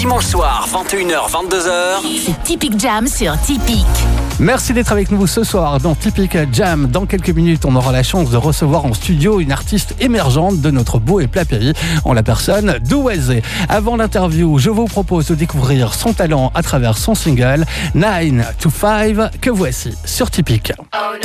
dimanche soir, 21h, 22h. C'est Typique Jam sur Typique. Merci d'être avec nous ce soir dans Typique Jam. Dans quelques minutes, on aura la chance de recevoir en studio une artiste émergente de notre beau et plat pays, en la personne d'Ouazé. Avant l'interview, je vous propose de découvrir son talent à travers son single 9 to 5 que voici sur Typique.